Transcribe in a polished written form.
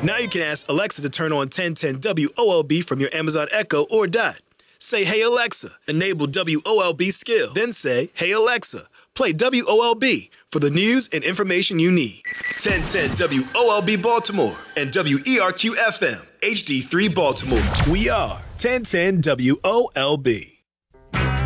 Now you can ask Alexa to turn on 1010 WOLB from your Amazon Echo or Dot. Say, hey Alexa, enable WOLB skill. Then say, hey Alexa, play WOLB for the news and information you need. 1010 WOLB Baltimore and WERQ FM HD3 Baltimore. We are 1010 WOLB.